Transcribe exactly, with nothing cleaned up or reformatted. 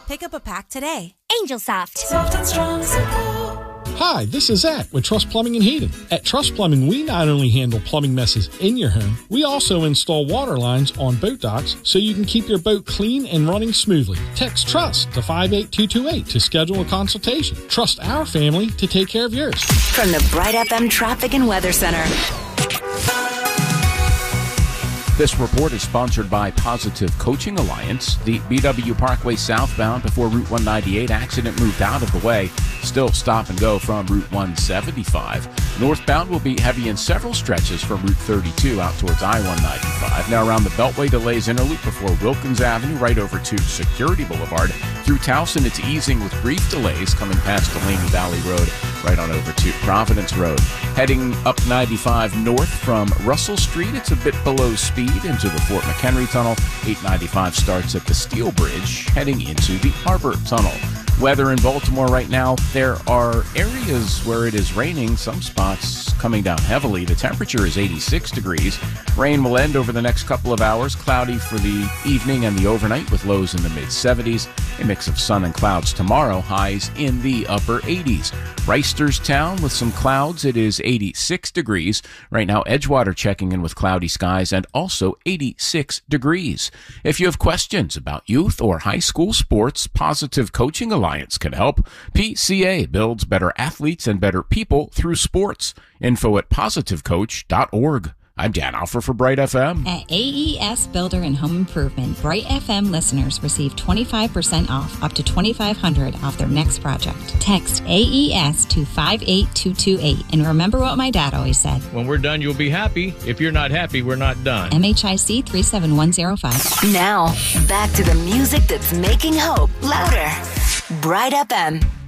Pick up a pack today. Angel Soft. Soft and strong, simple. Hi, this is Zach with Trust Plumbing and Heating. At Trust Plumbing, we not only handle plumbing messes in your home, we also install water lines on boat docks so you can keep your boat clean and running smoothly. Text TRUST to five eight two two eight to schedule a consultation. Trust our family to take care of yours. From the Bright F M Traffic and Weather Center. This report is sponsored by Positive Coaching Alliance. The B W Parkway southbound before Route one ninety-eight accident moved out of the way. Still stop and go from Route one seventy-five. Northbound will be heavy in several stretches from Route thirty-two out towards I one ninety-five. Now around the Beltway delays interloop before Wilkins Avenue right over to Security Boulevard. Through Towson, it's easing with brief delays coming past Delaney Valley Road right on over to Providence Road. Heading up ninety-five north from Russell Street, it's a bit below speed into the Fort McHenry Tunnel. eight ninety-five starts at the Steel Bridge, heading into the Harbor Tunnel. Weather in Baltimore right now, there are areas where it is raining, some spots coming down heavily. The temperature is eighty-six degrees. Rain will end over the next couple of hours. Cloudy for the evening and the overnight with lows in the mid seventies. A mix of sun and clouds tomorrow, highs in the upper eighties. Reisterstown with some clouds, it is eighty-six degrees. Right now, Edgewater checking in with cloudy skies and also eighty-six degrees. If you have questions about youth or high school sports, Positive Coaching Alliance can help. P C A builds better athletes and better people through sports. Info at positive coach dot org. I'm Dan Alfer for Bright F M. At A E S Builder and Home Improvement, Bright F M listeners receive twenty-five percent off, up to twenty-five hundred dollars off their next project. Text A E S to five eight two two eight. And remember what my dad always said. When we're done, you'll be happy. If you're not happy, we're not done. M H I C three seven one zero five. Now, back to the music that's making hope louder. Bright F M.